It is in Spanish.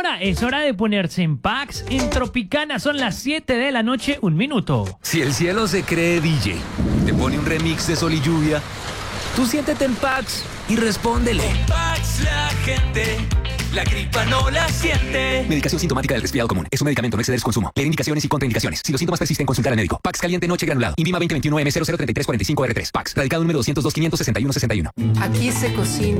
hora es hora de ponerse en Pax. En Tropicana son las 7 de la noche, 1 minuto. Si el cielo se cree DJ, te pone un remix de Sol y Lluvia, tú siéntete en Pax y respóndele. Con Pax la gente, la gripa no la siente. Medicación sintomática del resfriado común. Es un medicamento, no exceder su consumo. Leer indicaciones y contraindicaciones. Si los síntomas persisten, consultar al médico. Pax caliente noche granulado. Invima 2021 M003345R3. Pax. Radicado número 202 561 61. Aquí se cocina.